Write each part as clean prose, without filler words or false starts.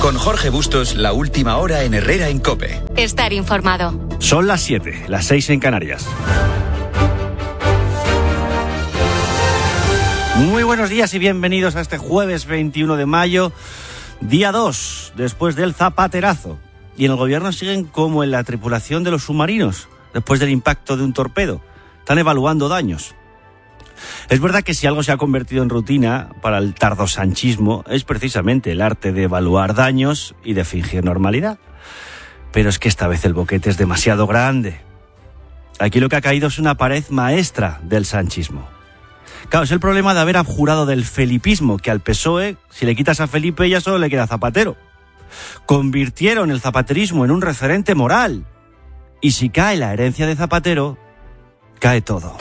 Con Jorge Bustos, la última hora en Herrera en COPE. Estar informado. Son las 7, las 6 en Canarias. Muy buenos días y bienvenidos a este jueves 21 de mayo, día 2, después del zapaterazo. Y en el gobierno siguen como en la tripulación de los submarinos, después del impacto de un torpedo. Están evaluando daños. Es verdad que si algo se ha convertido en rutina para el tardosanchismo es precisamente el arte de evaluar daños y de fingir normalidad. Pero es que esta vez el boquete es demasiado grande. Aquí lo que ha caído es una pared maestra del sanchismo. Claro, es el problema de haber abjurado del felipismo, que al PSOE, si le quitas a Felipe, ya solo le queda Zapatero. Convirtieron el zapaterismo en un referente moral. Y si cae la herencia de Zapatero, cae todo.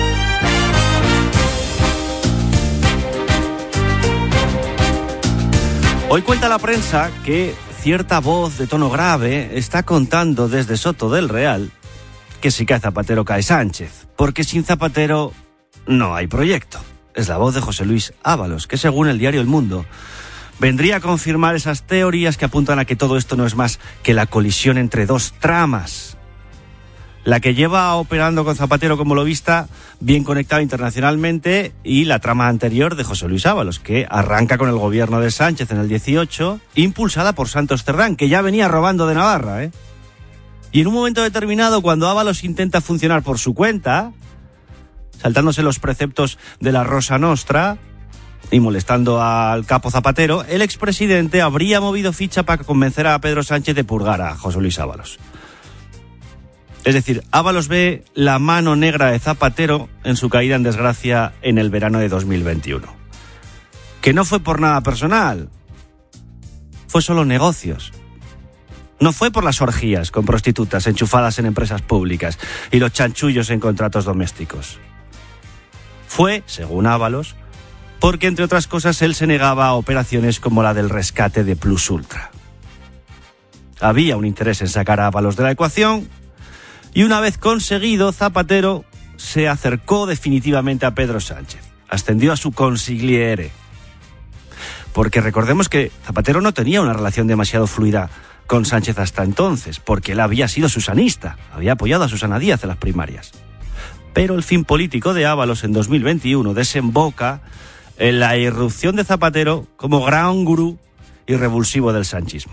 Hoy cuenta la prensa que cierta voz de tono grave está contando desde Soto del Real que si cae Zapatero cae Sánchez, porque sin Zapatero no hay proyecto. Es la voz de José Luis Ábalos, que según el diario El Mundo vendría a confirmar esas teorías que apuntan a que todo esto no es más que la colisión entre dos tramas. La que lleva operando con Zapatero como lobista, bien conectado internacionalmente, y la trama anterior de José Luis Ábalos, que arranca con el gobierno de Sánchez en el 18, impulsada por Santos Cerdán, que ya venía robando de Navarra, Y en un momento determinado, cuando Ábalos intenta funcionar por su cuenta, saltándose los preceptos de la Rosa Nostra y molestando al capo Zapatero, el expresidente habría movido ficha para convencer a Pedro Sánchez de purgar a José Luis Ábalos. Es decir, Ábalos ve la mano negra de Zapatero en su caída en desgracia en el verano de 2021. Que no fue por nada personal, fue solo negocios. No fue por las orgías con prostitutas enchufadas en empresas públicas y los chanchullos en contratos domésticos. Fue, según Ábalos, porque entre otras cosas él se negaba a operaciones como la del rescate de Plus Ultra. Había un interés en sacar a Ábalos de la ecuación. Y una vez conseguido, Zapatero se acercó definitivamente a Pedro Sánchez. Ascendió a su consigliere. Porque recordemos que Zapatero no tenía una relación demasiado fluida con Sánchez hasta entonces, porque él había sido susanista, había apoyado a Susana Díaz en las primarias. Pero el fin político de Ábalos en 2021 desemboca en la irrupción de Zapatero como gran gurú y revulsivo del sanchismo.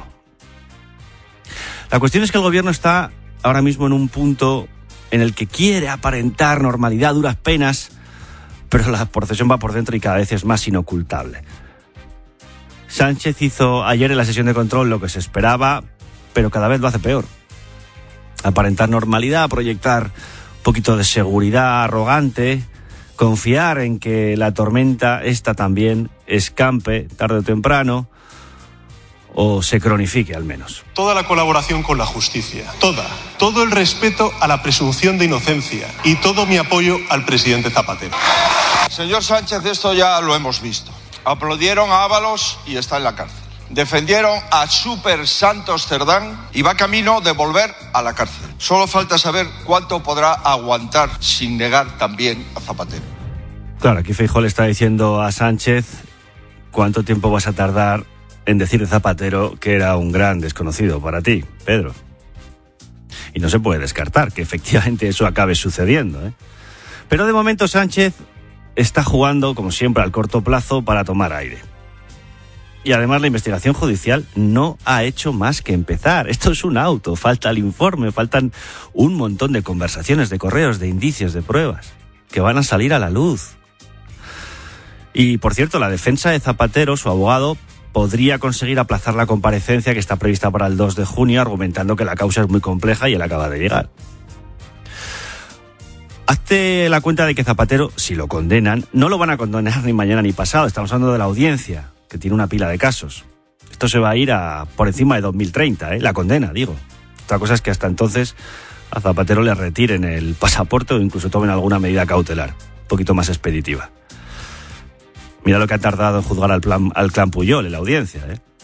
La cuestión es que el gobierno está ahora mismo en un punto en el que quiere aparentar normalidad a duras penas, pero la procesión va por dentro y cada vez es más inocultable. Sánchez hizo ayer en la sesión de control lo que se esperaba, pero cada vez lo hace peor. Aparentar normalidad, proyectar un poquito de seguridad arrogante, confiar en que la tormenta esta también escampe tarde o temprano, o se cronifique al menos. Toda la colaboración con la justicia, todo el respeto a la presunción de inocencia y todo mi apoyo al presidente Zapatero. Señor Sánchez, esto ya lo hemos visto. Aplaudieron a Ábalos y está en la cárcel. Defendieron a Super Santos Cerdán y va camino de volver a la cárcel. Solo falta saber cuánto podrá aguantar sin negar también a Zapatero. Claro, aquí Feijóo le está diciendo a Sánchez cuánto tiempo vas a tardar en decir de Zapatero que era un gran desconocido para ti, Pedro. Y no se puede descartar que efectivamente eso acabe sucediendo, Pero de momento Sánchez está jugando, como siempre, al corto plazo para tomar aire. Y además la investigación judicial no ha hecho más que empezar. Esto es un auto, falta el informe, faltan un montón de conversaciones, de correos, de indicios, de pruebas, que van a salir a la luz. Y, por cierto, la defensa de Zapatero, su abogado, podría conseguir aplazar la comparecencia que está prevista para el 2 de junio, argumentando que la causa es muy compleja y él acaba de llegar. Hazte la cuenta de que Zapatero, si lo condenan, no lo van a condenar ni mañana ni pasado. Estamos hablando de la audiencia, que tiene una pila de casos. Esto se va a ir por encima de 2030, la condena, digo. Otra cosa es que hasta entonces a Zapatero le retiren el pasaporte o incluso tomen alguna medida cautelar, un poquito más expeditiva. Mira lo que ha tardado en juzgar al clan Puyol en la audiencia,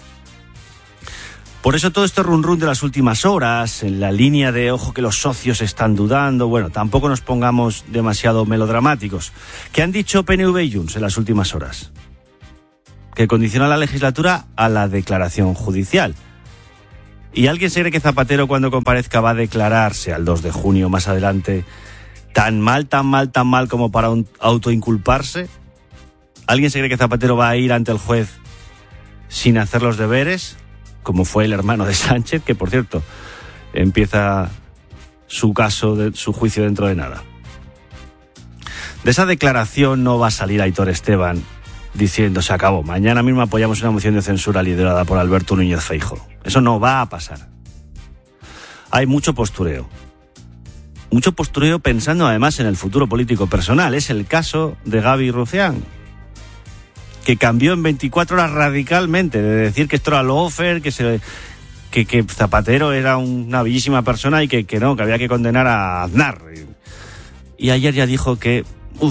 Por eso todo este run de las últimas horas, en la línea de ojo que los socios están dudando, bueno, tampoco nos pongamos demasiado melodramáticos. ¿Qué han dicho PNV y Junts en las últimas horas? que condiciona la legislatura a la declaración judicial. ¿Y alguien se cree que Zapatero, cuando comparezca, va a declararse al 2 de junio más adelante tan mal como para autoinculparse? ¿Alguien se cree que Zapatero va a ir ante el juez sin hacer los deberes, como fue el hermano de Sánchez, que por cierto empieza su juicio dentro de nada? De esa declaración no va a salir Aitor Esteban diciendo se acabó, mañana mismo apoyamos una moción de censura liderada por Alberto Núñez Feijóo. Eso no va a pasar. Hay mucho postureo pensando además en el futuro político personal. Es el caso de Gaby Rufián, que cambió en 24 horas radicalmente, de decir que esto era lawfare, que Zapatero era una bellísima persona y que había que condenar a Aznar. Y ayer ya dijo que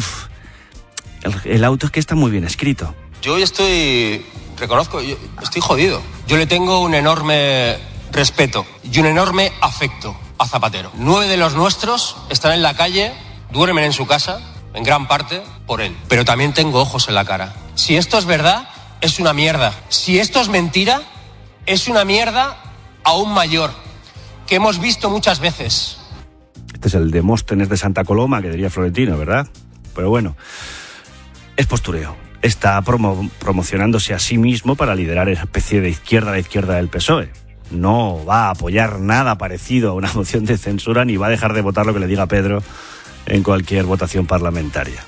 el auto es que está muy bien escrito. Yo hoy estoy jodido. Yo le tengo un enorme respeto y un enorme afecto a Zapatero. 9 de los nuestros están en la calle, duermen en su casa, en gran parte por él. Pero también tengo ojos en la cara. Si esto es verdad, es una mierda. Si esto es mentira, es una mierda aún mayor, que hemos visto muchas veces. Este es el Demóstenes de Santa Coloma, que diría Florentino, ¿verdad? Pero bueno, es postureo. Está promocionándose a sí mismo para liderar esa especie de izquierda del PSOE. No va a apoyar nada parecido a una moción de censura, ni va a dejar de votar lo que le diga Pedro en cualquier votación parlamentaria.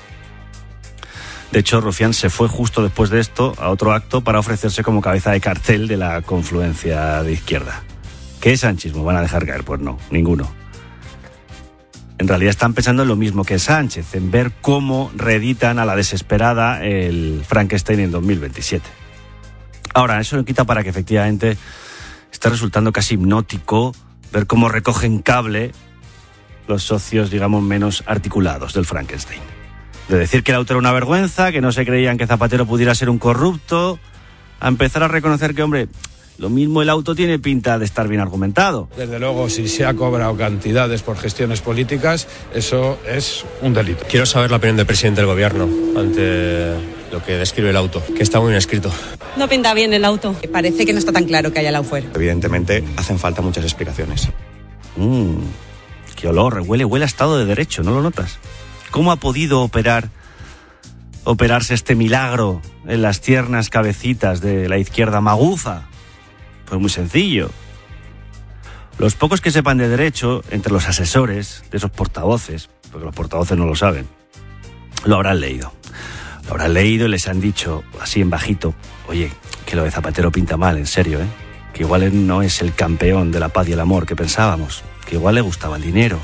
De hecho, Rufián se fue justo después de esto a otro acto para ofrecerse como cabeza de cartel de la confluencia de izquierda. ¿Qué sanchismo van a dejar caer? Pues no, ninguno. En realidad están pensando en lo mismo que Sánchez, en ver cómo reeditan a la desesperada el Frankenstein en 2027. Ahora, eso no quita para que efectivamente está resultando casi hipnótico ver cómo recogen cable los socios, digamos, menos articulados del Frankenstein. De decir que el auto era una vergüenza, que no se creían que Zapatero pudiera ser un corrupto, a empezar a reconocer que, hombre, lo mismo el auto tiene pinta de estar bien argumentado. Desde luego, si se ha cobrado cantidades por gestiones políticas, eso es un delito. Quiero saber la opinión del presidente del gobierno ante lo que describe el auto, que está muy bien escrito. No pinta bien el auto. Parece que no está tan claro que haya lawfare. Evidentemente, hacen falta muchas explicaciones. Qué olor, huele a Estado de Derecho, ¿no lo notas? ¿Cómo ha podido operarse este milagro en las tiernas cabecitas de la izquierda magufa? Pues muy sencillo. Los pocos que sepan de derecho, entre los asesores de esos portavoces, porque los portavoces no lo saben, lo habrán leído. Lo habrán leído y les han dicho, así en bajito, oye, que lo de Zapatero pinta mal, en serio, que igual él no es el campeón de la paz y el amor que pensábamos, que igual le gustaba el dinero.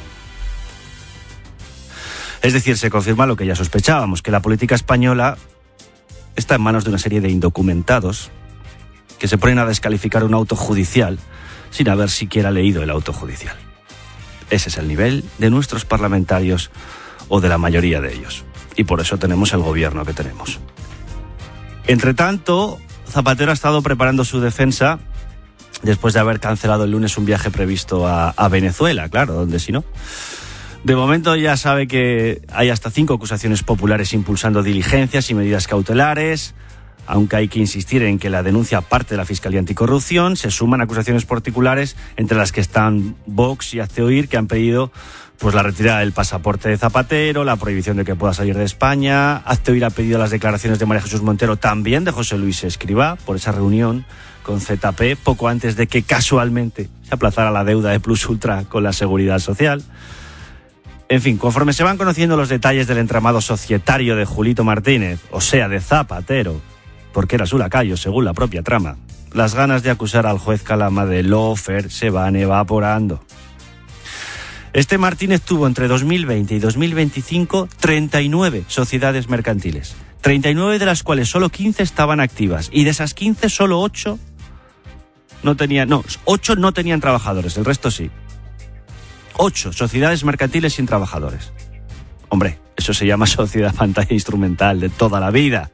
Es decir, se confirma lo que ya sospechábamos, que la política española está en manos de una serie de indocumentados que se ponen a descalificar un auto judicial sin haber siquiera leído el auto judicial. Ese es el nivel de nuestros parlamentarios o de la mayoría de ellos. Y por eso tenemos el gobierno que tenemos. Entre tanto, Zapatero ha estado preparando su defensa después de haber cancelado el lunes un viaje previsto a Venezuela, claro, donde si no. De momento ya sabe que hay hasta 5 acusaciones populares impulsando diligencias y medidas cautelares, aunque hay que insistir en que la denuncia parte de la Fiscalía Anticorrupción. Se suman acusaciones particulares, entre las que están Vox y Hazte Oír, que han pedido pues la retirada del pasaporte de Zapatero, la prohibición de que pueda salir de España. Hazte Oír ha pedido las declaraciones de María Jesús Montero, también de José Luis Escrivá, por esa reunión con ZP, poco antes de que casualmente se aplazara la deuda de Plus Ultra con la Seguridad Social. En fin, conforme se van conociendo los detalles del entramado societario de Julito Martínez, o sea, de Zapatero, porque era su lacayo según la propia trama, las ganas de acusar al juez Calama de lawfare se van evaporando. Este Martínez tuvo entre 2020 y 2025 39 sociedades mercantiles, 39 de las cuales solo 15 estaban activas, y de esas 15 solo 8 no tenían trabajadores, el resto sí. 8 sociedades mercantiles sin trabajadores. Hombre, eso se llama sociedad pantalla instrumental de toda la vida.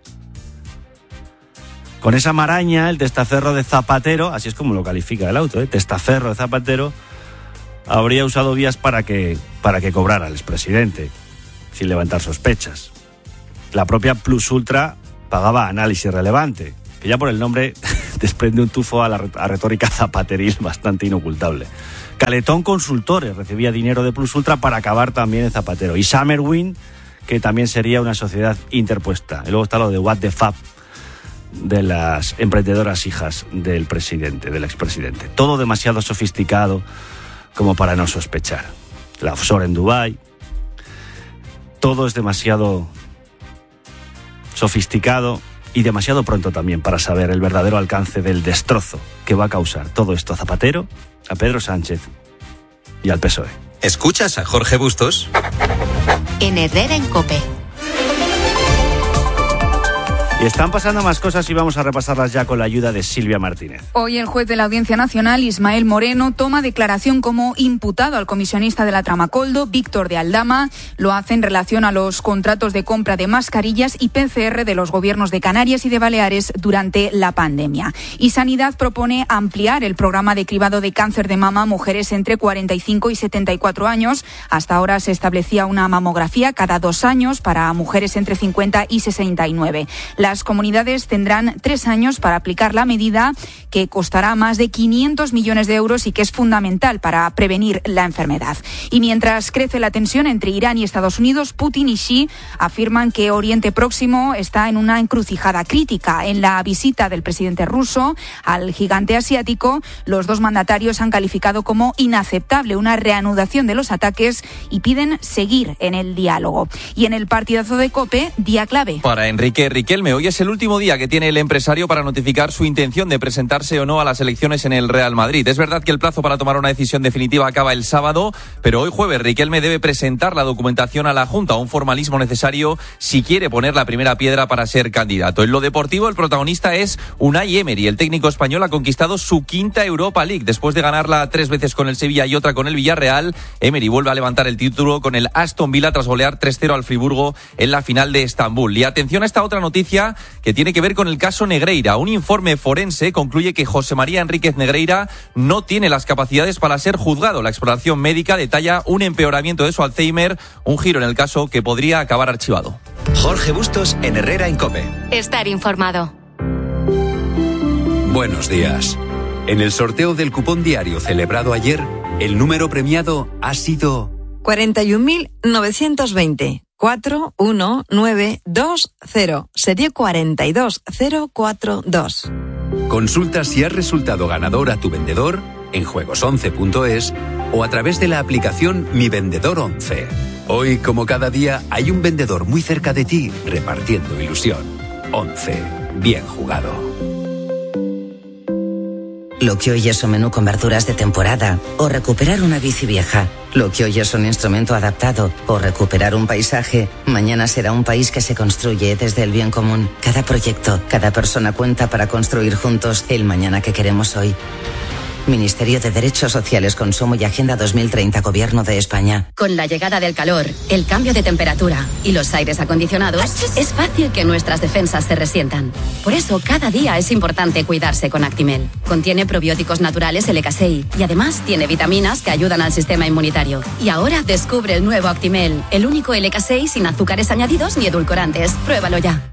Con esa maraña, el testaferro de Zapatero, así es como lo califica el auto, testaferro de Zapatero, habría usado vías para que cobrara al expresidente, sin levantar sospechas. La propia Plus Ultra pagaba Análisis Relevante, que ya por el nombre desprende un tufo a la retórica zapateril bastante inocultable. Caletón Consultores recibía dinero de Plus Ultra para acabar también en Zapatero. Y Summerwin, que también sería una sociedad interpuesta. Y luego está lo de What the Fab, de las emprendedoras hijas del presidente, del expresidente. Todo demasiado sofisticado como para no sospechar. La offshore en Dubái. Todo es demasiado sofisticado y demasiado pronto también para saber el verdadero alcance del destrozo que va a causar todo esto a Zapatero, a Pedro Sánchez y al PSOE. ¿Escuchas a Jorge Bustos? En Herrera en COPE. Y están pasando más cosas y vamos a repasarlas ya con la ayuda de Silvia Martínez. Hoy el juez de la Audiencia Nacional, Ismael Moreno, toma declaración como imputado al comisionista de la trama Coldo, Víctor de Aldama. Lo hace en relación a los contratos de compra de mascarillas y PCR de los gobiernos de Canarias y de Baleares durante la pandemia. Y Sanidad propone ampliar el programa de cribado de cáncer de mama a mujeres entre 45 y 74 años. Hasta ahora se establecía una mamografía cada 2 años para mujeres entre 50 y 69. Las comunidades tendrán 3 años para aplicar la medida, que costará más de 500 millones de euros y que es fundamental para prevenir la enfermedad. Y mientras crece la tensión entre Irán y Estados Unidos, Putin y Xi afirman que Oriente Próximo está en una encrucijada crítica. En la visita del presidente ruso al gigante asiático, los dos mandatarios han calificado como inaceptable una reanudación de los ataques y piden seguir en el diálogo. Y en el partidazo de COPE, día clave. Para Enrique Riquelme, hoy es el último día que tiene el empresario para notificar su intención de presentarse o no a las elecciones en el Real Madrid. Es verdad que el plazo para tomar una decisión definitiva acaba el sábado, pero hoy jueves Riquelme debe presentar la documentación a la Junta, un formalismo necesario si quiere poner la primera piedra para ser candidato. En lo deportivo, el protagonista es Unai Emery. El técnico español ha conquistado su 5ª Europa League. Después de ganarla 3 veces con el Sevilla y otra con el Villarreal, Emery vuelve a levantar el título con el Aston Villa tras golear 3-0 al Friburgo en la final de Estambul. Y atención a esta otra noticia que tiene que ver con el caso Negreira. Un informe forense concluye que José María Enríquez Negreira no tiene las capacidades para ser juzgado. La exploración médica detalla un empeoramiento de su Alzheimer, un giro en el caso que podría acabar archivado. Jorge Bustos en Herrera en COPE. Estar informado. Buenos días. En el sorteo del cupón diario celebrado ayer, el número premiado ha sido 41.920. 41920, serie 42042. Consulta si has resultado ganador a tu vendedor en juegos11.es o a través de la aplicación Mi Vendedor 11. Hoy, como cada día, hay un vendedor muy cerca de ti repartiendo ilusión. 11. Bien jugado. Lo que hoy es un menú con verduras de temporada o recuperar una bici vieja. Lo que hoy es un instrumento adaptado o recuperar un paisaje, mañana será un país que se construye desde el bien común. Cada proyecto, cada persona cuenta para construir juntos el mañana que queremos hoy. Ministerio de Derechos Sociales, Consumo y Agenda 2030, Gobierno de España. Con la llegada del calor, el cambio de temperatura y los aires acondicionados, es fácil que nuestras defensas se resientan. Por eso, cada día es importante cuidarse con Actimel. Contiene probióticos naturales LK6 y además tiene vitaminas que ayudan al sistema inmunitario. Y ahora descubre el nuevo Actimel, el único LK6 sin azúcares añadidos ni edulcorantes. Pruébalo ya.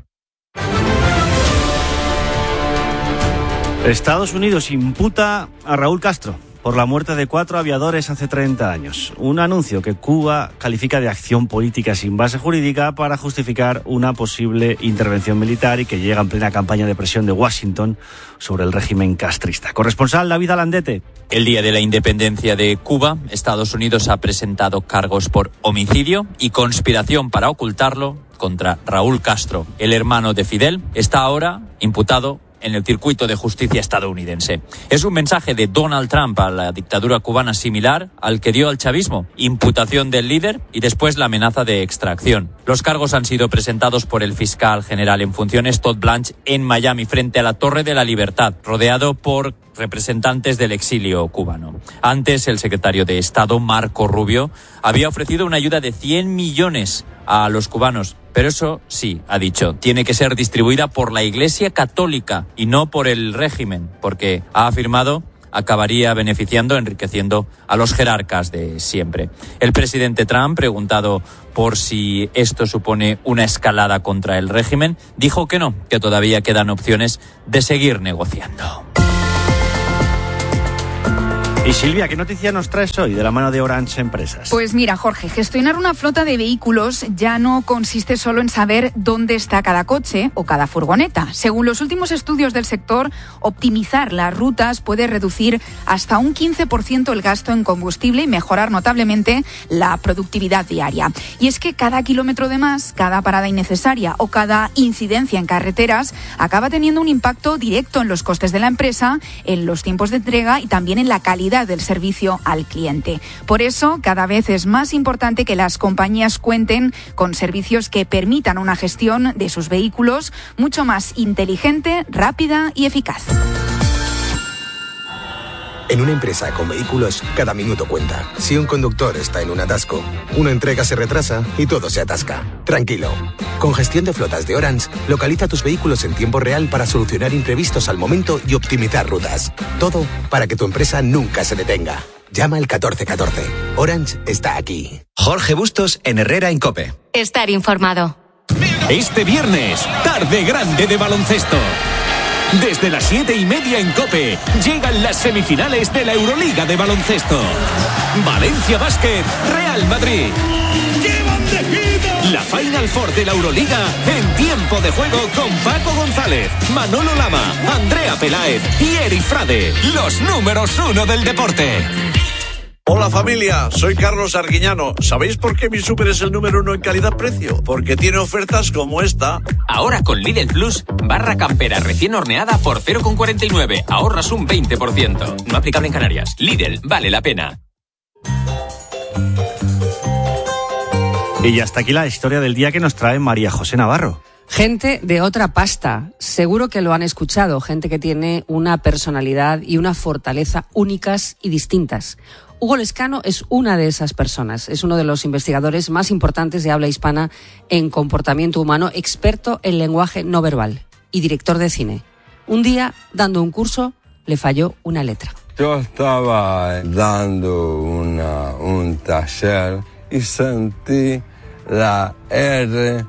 Estados Unidos imputa a Raúl Castro por la muerte de 4 aviadores hace 30 años. Un anuncio que Cuba califica de acción política sin base jurídica para justificar una posible intervención militar y que llega en plena campaña de presión de Washington sobre el régimen castrista. Corresponsal David Alandete. El día de la independencia de Cuba, Estados Unidos ha presentado cargos por homicidio y conspiración para ocultarlo contra Raúl Castro. El hermano de Fidel está ahora imputado en el circuito de justicia estadounidense. Es un mensaje de Donald Trump a la dictadura cubana similar al que dio al chavismo. Imputación del líder y después la amenaza de extracción. Los cargos han sido presentados por el fiscal general en funciones Todd Blanche en Miami frente a la Torre de la Libertad, rodeado por representantes del exilio cubano. Antes, el secretario de Estado, Marco Rubio, había ofrecido una ayuda de 100 millones a los cubanos. Pero eso sí, ha dicho, tiene que ser distribuida por la Iglesia Católica y no por el régimen, porque ha afirmado acabaría beneficiando, enriqueciendo a los jerarcas de siempre. El presidente Trump, preguntado por si esto supone una escalada contra el régimen, dijo que no, que todavía quedan opciones de seguir negociando. Y Silvia, ¿qué noticia nos traes hoy de la mano de Orange Empresas? Pues mira, Jorge, gestionar una flota de vehículos ya no consiste solo en saber dónde está cada coche o cada furgoneta. Según los últimos estudios del sector, optimizar las rutas puede reducir hasta un 15% el gasto en combustible y mejorar notablemente la productividad diaria. Y es que cada kilómetro de más, cada parada innecesaria o cada incidencia en carreteras acaba teniendo un impacto directo en los costes de la empresa, en los tiempos de entrega y también en la calidad del servicio al cliente. Por eso, cada vez es más importante que las compañías cuenten con servicios que permitan una gestión de sus vehículos mucho más inteligente, rápida y eficaz. En una empresa con vehículos, cada minuto cuenta. Si un conductor está en un atasco, una entrega se retrasa y todo se atasca. Tranquilo. Con gestión de flotas de Orange, localiza tus vehículos en tiempo real para solucionar imprevistos al momento y optimizar rutas. Todo para que tu empresa nunca se detenga. Llama al 1414. Orange está aquí. Jorge Bustos en Herrera en COPE. Estar informado. Este viernes, tarde grande de baloncesto. Desde las 7:30 en COPE llegan las semifinales de la Euroliga de baloncesto. Valencia Basket, Real Madrid. La Final Four de la Euroliga en tiempo de juego con Paco González, Manolo Lama, Andrea Peláez y Eri Frade, los números 1 del deporte. Hola familia, soy Carlos Arguiñano. ¿Sabéis por qué mi súper es el número 1 en calidad-precio? Porque tiene ofertas como esta. Ahora con Lidl Plus, barra campera recién horneada por 0,49. Ahorras un 20%. No aplicable en Canarias. Lidl, vale la pena. Y ya está aquí la historia del día que nos trae María José Navarro. Gente de otra pasta, seguro que lo han escuchado, gente que tiene una personalidad y una fortaleza únicas y distintas. Hugo Lescano es una de esas personas, es uno de los investigadores más importantes de habla hispana en comportamiento humano, experto en lenguaje no verbal y director de cine. Un día, dando un curso, le falló una letra. Yo estaba dando un taller y sentí la R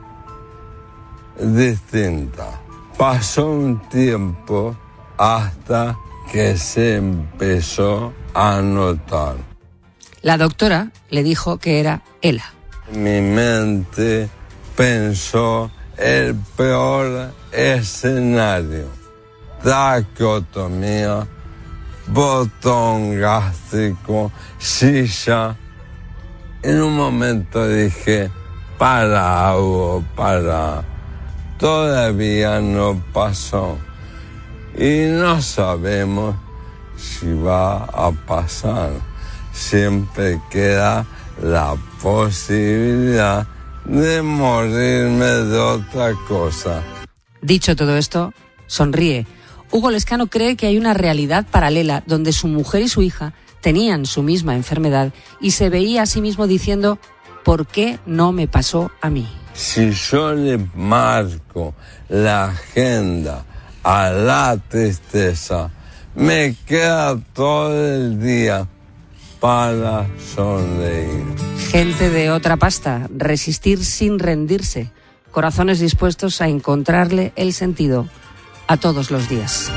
distinta. Pasó un tiempo hasta que se empezó a notar. La doctora le dijo que era ELA. Mi mente pensó el peor escenario. Traqueotomía, botón gástrico, silla. En un momento dije, para, Hugo, para. Todavía no pasó. Y no sabemos si va a pasar. Siempre queda la posibilidad de morirme de otra cosa. Dicho todo esto, sonríe. Hugo Lescano cree que hay una realidad paralela donde su mujer y su hija tenían su misma enfermedad y se veía a sí mismo diciendo, ¿por qué no me pasó a mí? Si yo le marco la agenda a la tristeza, me queda todo el día para sonreír. Gente de otra pasta, resistir sin rendirse, corazones dispuestos a encontrarle el sentido a todos los días.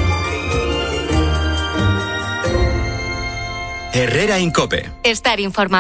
Herrera en COPE. Estar informado.